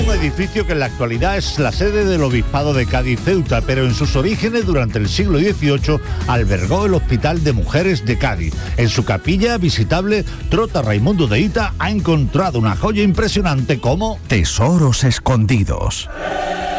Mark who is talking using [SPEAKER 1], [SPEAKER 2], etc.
[SPEAKER 1] un edificio que en la actualidad es la sede del Obispado de Cádiz-Ceuta, pero en sus orígenes, durante el siglo XVIII, albergó el Hospital de Mujeres de Cádiz. En su capilla visitable, Trota Raimundo de Hita ha encontrado una joya impresionante como
[SPEAKER 2] Tesoros escondidos.